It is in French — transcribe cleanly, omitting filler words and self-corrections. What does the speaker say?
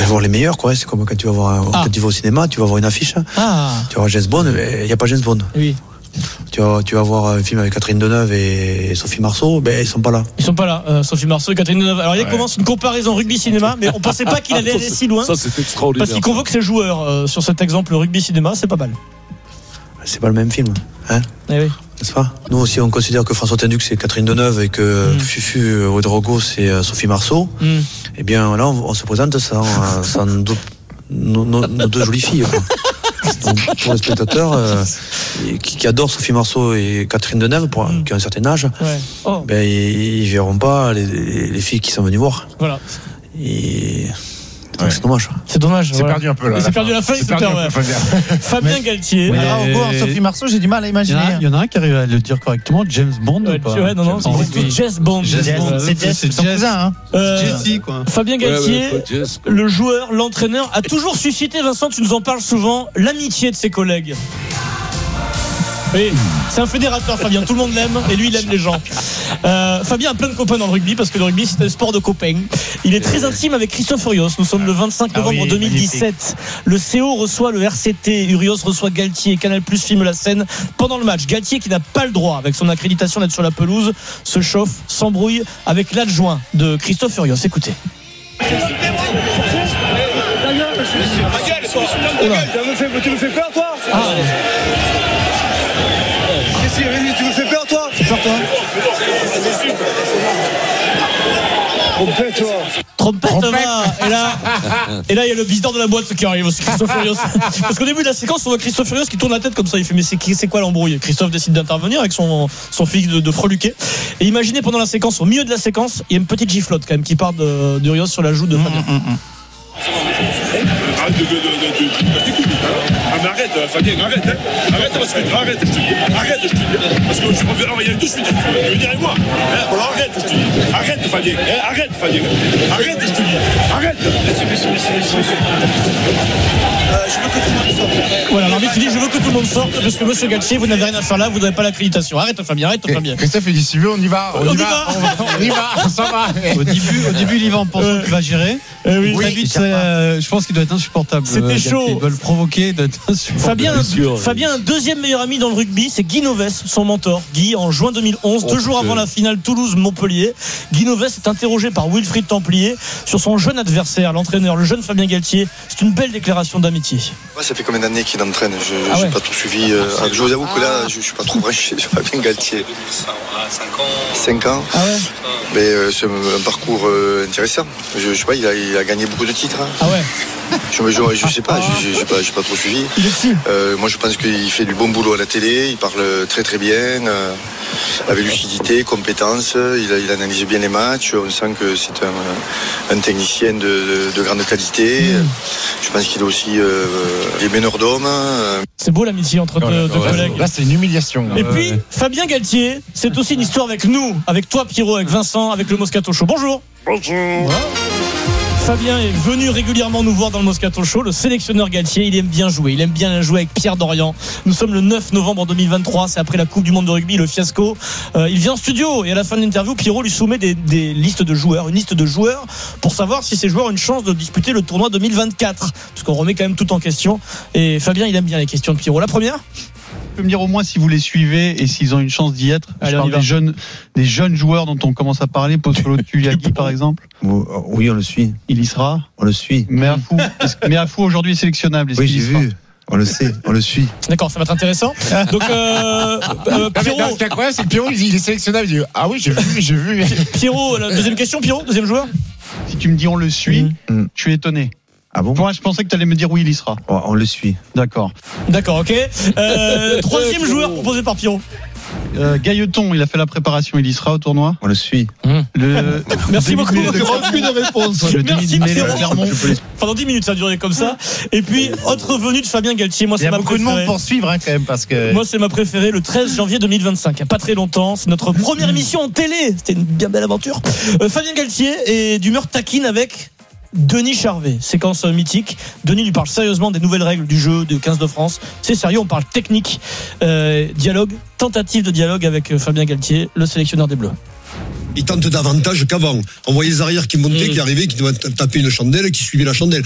voir les meilleurs, quoi. C'est comme quand tu vas voir, quand tu vas au cinéma, tu vas voir une affiche. Tu vas voir James Bond, mais il n'y a pas James Bond. Oui. Tu vas voir un film avec Catherine Deneuve et Sophie Marceau, ils sont pas là. Ils sont pas là, Sophie Marceau et Catherine Deneuve. Alors il commence une comparaison rugby-cinéma, mais on pensait pas qu'il allait aller si loin. Ça, c'est extraordinaire. Parce qu'il convoque ses joueurs sur cet exemple rugby-cinéma, c'est pas mal. C'est pas le même film, hein? Eh oui. N'est-ce pas? Nous aussi, on considère que François Tinduc, c'est Catherine Deneuve et que Fufu Ouedraogo, c'est Sophie Marceau. Eh bien, là, on se présente sans nos deux jolies filles, quoi. Donc, pour les spectateurs qui adorent Sophie Marceau et Catherine Deneuve, qui ont un certain âge, ils verront pas les filles qui sont venues voir. Voilà. Et... Donc c'est dommage. C'est dommage. C'est perdu un peu là. C'est perdu la fin. Fabien Galtier. Alors, Sophie Marceau, j'ai du mal à imaginer. Il y en a un qui arrive à le dire correctement. James Bond ou pas? Ouais, non, c'est Jess Bond. C'est son cousin, hein. Jessie, quoi. Fabien Galtier, le joueur, l'entraîneur, a toujours suscité, Vincent, tu nous en parles souvent, l'amitié de ses collègues. Oui, c'est un fédérateur, Fabien, tout le monde l'aime et lui il aime les gens. Fabien a plein de copains dans le rugby parce que le rugby c'est un sport de copains. Il est très intime avec Christophe Urios. Nous sommes le 25 novembre 2017. Le CO reçoit le RCT, Urios reçoit Galtier, Canal+ filme la scène pendant le match. Galtier, qui n'a pas le droit avec son accréditation d'être sur la pelouse, se chauffe, s'embrouille avec l'adjoint de Christophe Urios. Écoutez. Tu me fais peur, toi? Qu'est-ce qu'il y a? Tu me fais peur, toi? C'est peur, toi? Trompette, et là il y a le visiteur de la boîte qui arrive aussi, Christophe Furios. Parce qu'au début de la séquence on voit Christophe Furios qui tourne la tête comme ça, il fait mais c'est quoi l'embrouille? Christophe décide d'intervenir avec son fils de freluquet. Et imaginez pendant la séquence, au milieu de la séquence, il y a une petite giflotte quand même qui part de Urios sur la joue de Fabien. Mais arrête, Fabien, arrête, parce que arrête, je te dis, parce que je reviens tout de suite, tu veux venir avec moi, arrête, je te dis, arrête, Fabien, arrête, je te dis, arrête. Je veux que tout le monde sorte. Voilà, l'arbitre dit je veux que tout le monde sorte parce que monsieur Galtier, vous n'avez rien à faire là, vous n'avez pas l'accréditation. Arrête Fabien. Christophe il dit si veut on y va, on s'en va. Au début, il y va en pensant qu'il va gérer. Oui, je pense qu'il doit être insupportable. C'était chaud. Il doit le provoquer, il doit être insupportable. Fabien, un deuxième meilleur ami dans le rugby, c'est Guy Noves, son mentor. Guy, en juin 2011, 2 jours avant la finale Toulouse-Montpellier, Guy Noves est interrogé par Wilfried Templier sur son jeune adversaire, l'entraîneur, le jeune Fabien Galtier. C'est une belle déclaration d'amitié. Ouais, ça fait combien d'années qu'il entraîne? Je n'ai pas tout suivi. Je vous avoue que là, je ne suis pas trop branché sur Fabien Galtier. 5 ans. Ah ouais. Mais c'est un parcours intéressant. Je sais pas, il a gagné beaucoup de titres. Hein. Ah ouais. Je sais pas, j'ai pas trop suivi. Il est dessus. Moi je pense qu'il fait du bon boulot à la télé, il parle très très bien, avec lucidité, compétence, il analyse bien les matchs, on sent que c'est un technicien de grande qualité. Je pense qu'il a aussi des meneurs d'hommes. C'est beau l'amitié entre deux collègues. Là c'est une humiliation. Et puis Fabien Galtier, c'est aussi une histoire avec nous, avec toi Pierrot, avec Vincent, avec le Moscato Show. Bonjour. Fabien est venu régulièrement nous voir dans le Moscato Show. Le sélectionneur Galtier, il aime bien jouer. Il aime bien jouer avec Pierre Dorian. Nous sommes le 9 novembre 2023. C'est après la Coupe du Monde de rugby, le fiasco. Il vient en studio et à la fin de l'interview, Pierrot lui soumet des listes de joueurs, une liste de joueurs pour savoir si ces joueurs ont une chance de disputer le tournoi 2024. Parce qu'on remet quand même tout en question. Et Fabien, il aime bien les questions de Pierrot. La première? Tu peux me dire au moins si vous les suivez et s'ils ont une chance d'y être? Allez, je parle des jeunes joueurs dont on commence à parler, Pozzolo Tuliagui par exemple. Oui, on le suit. Il y sera. On le suit. Mais à fou aujourd'hui est sélectionnable. Oui, j'ai vu. On le sait, on le suit. D'accord, ça va être intéressant. Donc, Pierrot. Ce qui est incroyable, c'est que Pierrot, il est sélectionnable. Il dit ah oui, j'ai vu. Pierrot, la deuxième question, Pierrot, deuxième joueur. Si tu me dis on le suit, tu es étonné. Ah bon? Moi, je pensais que tu allais me dire oui, il y sera. Oh, on le suit. D'accord, ok. Troisième joueur proposé par Pierrot. Gailleton, il a fait la préparation, il y sera au tournoi. On le suit. Merci beaucoup. Aucune réponse. Merci Pierrot. Pendant 10 minutes ça a duré comme ça. Et puis autre venue de Fabien Galtier. Moi, il y a beaucoup de monde pour suivre quand même parce que. Moi c'est ma préférée, le 13 janvier 2025. Il n'y a pas très longtemps. C'est notre première émission en télé. C'était une bien belle aventure. Fabien Galtier est d'humeur taquine avec Denis Charvet, séquence mythique. Denis lui parle sérieusement des nouvelles règles du jeu de 15 de France. C'est sérieux, on parle technique, dialogue, tentative de dialogue avec Fabien Galtier, le sélectionneur des Bleus. Il tente davantage qu'avant. On voyait les arrières qui montaient, qui arrivaient, qui devaient taper une chandelle, qui suivaient la chandelle.